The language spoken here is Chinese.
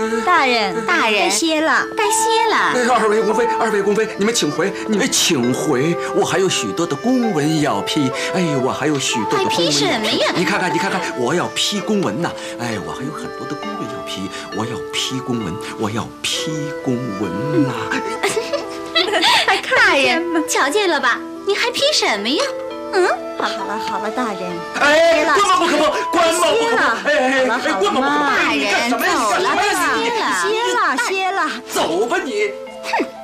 大人， 该歇了。 二位宫妃，你们请回，我还有许多的公文要批。我还有许多的批什么呀？ 你看看，我要批公文呐。我还有很多的公文要批，我要批公文呐。 大人，瞧见了吧？你还批什么呀？ 好了，大人。 关门不可破，关门不可破。关门不可破。 大人，走了吧， 歇了， 走吧你。哼。